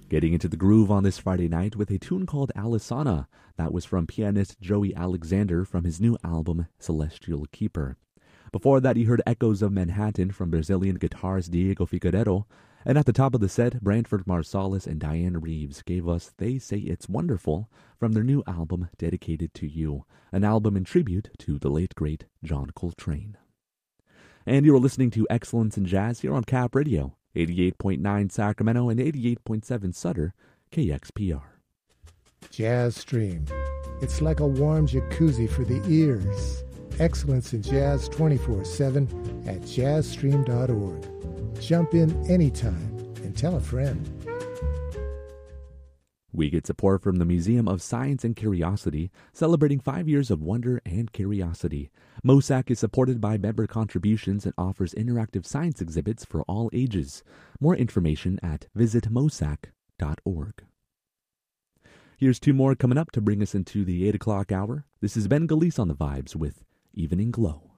Getting into the groove on this Friday night with a tune called Alisana. That was from pianist Joey Alexander from his new album Celestial Keeper. Before that, you heard Echoes of Manhattan from Brazilian guitarist Diego Figueiredo. And at the top of the set, Branford Marsalis and Diane Reeves gave us They Say It's Wonderful from their new album Dedicated to You, an album in tribute to the late great John Coltrane. And you're listening to Excellence in Jazz here on Cap Radio, 88.9 Sacramento and 88.7 Sutter, KXPR. Jazz Stream. It's like a warm jacuzzi for the ears. Excellence in Jazz 24/7 at jazzstream.org. Jump in anytime and tell a friend. We get support from the Museum of Science and Curiosity, celebrating 5 years of wonder and curiosity. MOSAC is supported by member contributions and offers interactive science exhibits for all ages. More information at visitmosac.org. Here's two more coming up to bring us into the 8 o'clock hour. This is Ben Galise on the Vibes with Evening Glow.